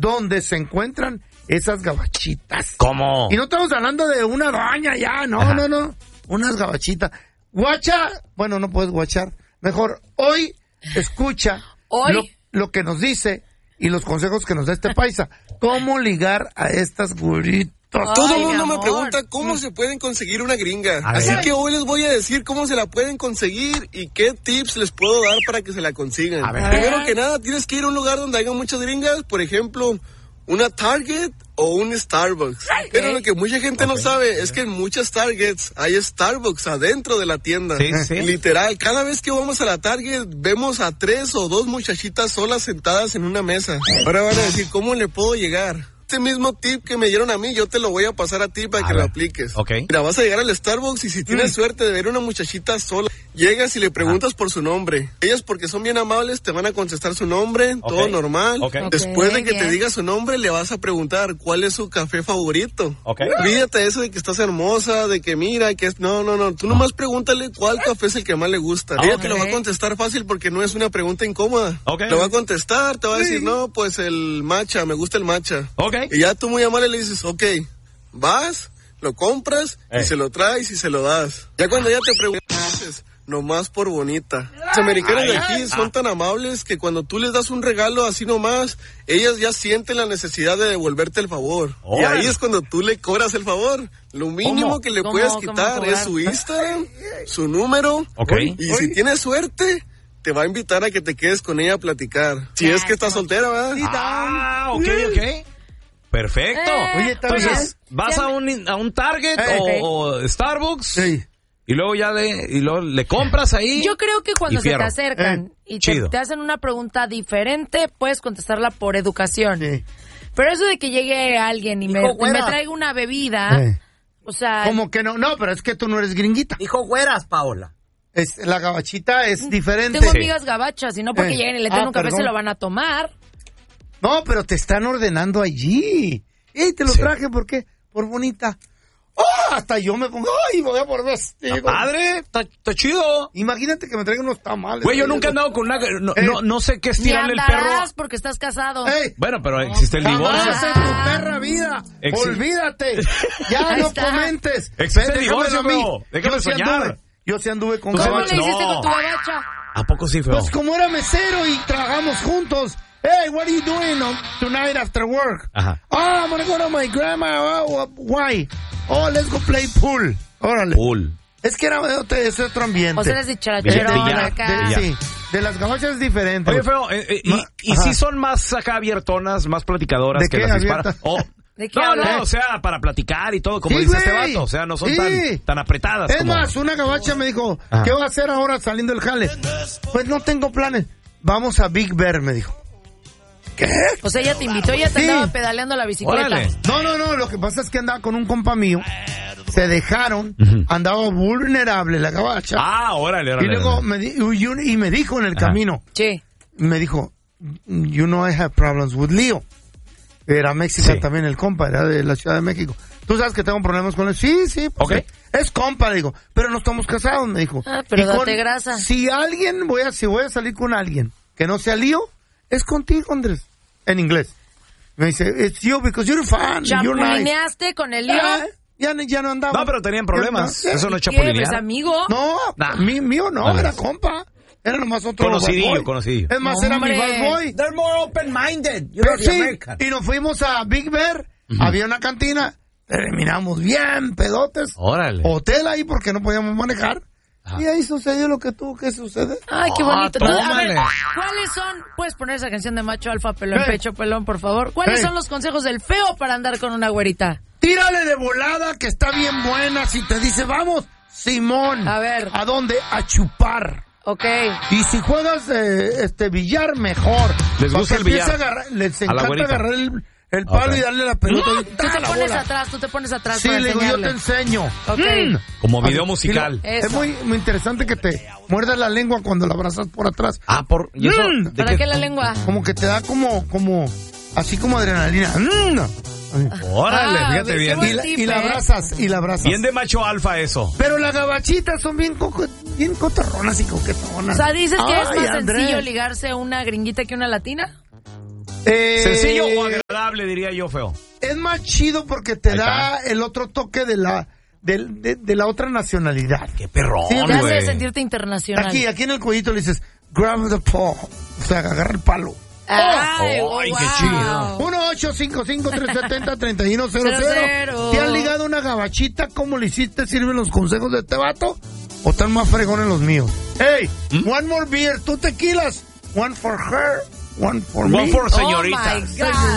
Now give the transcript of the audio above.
donde se encuentran esas gabachitas. ¿Cómo? Y no estamos hablando de una doña ya, no. Unas gabachitas. Guacha, bueno, no puedes guachar. Mejor, hoy escucha lo que nos dice y los consejos que nos da este paisa. ¿Cómo ligar a estas güeritas? Todo el mundo me pregunta cómo se pueden conseguir una gringa. Así que hoy les voy a decir cómo se la pueden conseguir y qué tips les puedo dar para que se la consigan. Primero que nada, tienes que ir a un lugar donde haya muchas gringas, por ejemplo, una Target o un Starbucks. Pero lo que mucha gente no sabe es que en muchas Targets hay Starbucks adentro de la tienda. Sí. Literal, cada vez que vamos a la Target vemos a 3 o 2 muchachitas solas sentadas en una mesa. Ahora van a decir, ¿cómo le puedo llegar? Este mismo tip que me dieron a mí, yo te lo voy a pasar a ti para que lo apliques. Mira, vas a llegar al Starbucks y si tienes suerte de ver una muchachita sola, llegas y le preguntas por su nombre. Ellas, porque son bien amables, te van a contestar su nombre, todo normal. Después de que te diga su nombre, le vas a preguntar cuál es su café favorito. Olvídate de eso de que estás hermosa, de que mira, que es... No. Tú nomás pregúntale cuál café es el que más le gusta. Ella te lo va a contestar fácil porque no es una pregunta incómoda. Lo va a contestar, te va a decir, no, pues el matcha, me gusta el matcha. Y ya tú muy amable le dices, vas, lo compras y se lo traes y se lo das. Ya cuando ella te preguntas, nomás por bonita. Los americanos de aquí son tan amables que cuando tú les das un regalo así nomás, ellas ya sienten la necesidad de devolverte el favor. Y ahí es cuando tú le cobras el favor. Lo mínimo que le puedes quitar es su Instagram, su número, y si tienes suerte, te va a invitar a que te quedes con ella a platicar. Si es que estás soltera, ¿verdad? Ok. Perfecto. Oye, entonces, vas a un Target o Starbucks y luego le compras ahí. Yo creo que cuando se te acercan y te hacen una pregunta diferente, puedes contestarla por educación. Pero eso de que llegue alguien y me traiga una bebida, o sea... Como que no, pero es que tú no eres gringuita. Dijo güeras, Paola. La gabachita es diferente. Tengo amigas gabachas y no porque lleguen y le den un café se lo van a tomar. No, pero te están ordenando allí. Te lo traje, ¿por qué? Por bonita. Hasta yo me pongo, voy a por vestido. Está padre, está chido. Imagínate que me traigan unos tamales. Güey, yo nunca he andado con una... No sé qué es tirarle el perro. Porque estás casado. Bueno, pero existe el divorcio. ¡Jamás en tu perra vida! ¡Olvídate! ¡Ya no comentes! Existe el divorcio, bro. Déjame soñar. Yo sí anduve con gabacha. ¿Cómo le hiciste con tu gabacha? ¿A poco sí, feo? Pues como era mesero y trabajamos juntos. Hey, what are you doing tonight after work? I'm gonna go to my grandma. Why? Let's go play pool. Órale. Pool. Es que es otro ambiente. O sea, eres dicharachero acá. Sí, de las gabachas es diferente. Oye, feo, ¿y si son más acá abiertonas, más platicadoras que las disparas? ¿De qué hablas? O sea, para platicar y todo, como dice este vato. O sea, no son tan apretadas. Es más, una gabacha me dijo, ¿qué voy a hacer ahora saliendo del jale? Pues no tengo planes. Vamos a Big Bear, me dijo. ¿Qué? O sea, ella te invitó, ella te andaba pedaleando la bicicleta. Órale. No, lo que pasa es que andaba con un compa mío, se dejaron, andaba vulnerable la gabacha. Órale. Y luego me dijo en el camino, me dijo, you know I have problems with Leo. Era mexicano también el compa, era de la Ciudad de México. ¿Tú sabes que tengo problemas con él? Sí, pues es compa, le digo, pero no estamos casados, me dijo. Pero date grasa. Si voy a salir con alguien que no sea Leo, es contigo, Andrés. En inglés. Me dice, it's you because you're fun. ¿Chapulineaste con el Leo? Ya no andaba. No, pero tenían problemas. Eso no es ¿Qué? chapulinear. ¿Es amigo? No, mío no, era compa. Era nomás otro Conocidillo. Es más, era mi bad boy. They're more open-minded. Pero y nos fuimos a Big Bear. Había una cantina. Terminamos bien, pedotes. Órale. Hotel ahí porque no podíamos manejar. Y ahí sucedió lo que tuvo que suceder. Ay, qué bonito. A ver, tómale. ¿cuáles son? ¿Puedes poner esa canción de Macho Alfa, Pelón, Pecho, Pelón, por favor? ¿Cuáles son los consejos del feo para andar con una güerita? Tírale de volada, que está bien buena. Si te dice, vamos, Simón. A ver. ¿A dónde? A chupar. Ok. Y si juegas billar, mejor. Les gusta el billar. Les encanta agarrar el palo y darle la pelota. Tú te pones atrás Sí, para le digo, yo te enseño. Como video musical. Es muy interesante que te muerdas la lengua cuando la abrazas por atrás. ¿Y eso? ¿Para qué la lengua? Como que te da así como adrenalina. Órale, fíjate bien. Y la abrazas, Bien de macho alfa eso. Pero las gabachitas son bien cotorronas y coquetonas. O sea, ¿dices que es más sencillo ligarse a una gringuita que una latina? ¿Sencillo o agradable? le diría yo, feo. Es más chido porque te da el otro toque de la otra nacionalidad. Qué perrón, sí, güey. Te hace sentirte internacional. Aquí en el cuellito le dices, grab the paw. O sea, agarra el palo. Ay, qué chido. 1-855-370-3100. ¿Te han ligado una gabachita? ¿Cómo le hiciste? ¿Sirven los consejos de este vato? ¿O están más fregones los míos? Hey, one more beer, 2 tequilas. One for her, one for me. One for señorita. Oh my God.